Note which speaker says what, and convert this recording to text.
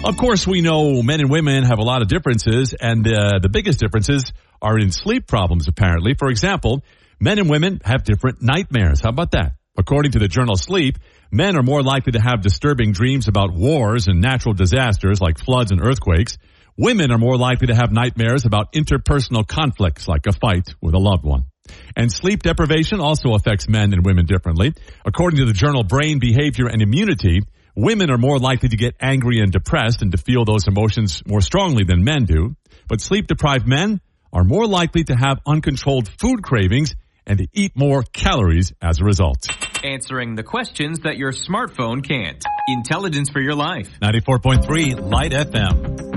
Speaker 1: Of course, we know men and women have a lot of differences, and the biggest differences are in sleep problems, apparently. For example, men and women have different nightmares. How about that? According to the journal Sleep, men are more likely to have disturbing dreams about wars and natural disasters like floods and earthquakes. Women are more likely to have nightmares about interpersonal conflicts like a fight with a loved one. And sleep deprivation also affects men and women differently. According to the journal Brain, Behavior, and Immunity, women are more likely to get angry and depressed and to feel those emotions more strongly than men do. But sleep-deprived men are more likely to have uncontrolled food cravings and to eat more calories as a result.
Speaker 2: Answering the questions that your smartphone can't. Intelligence for your life.
Speaker 1: 94.3 Light FM.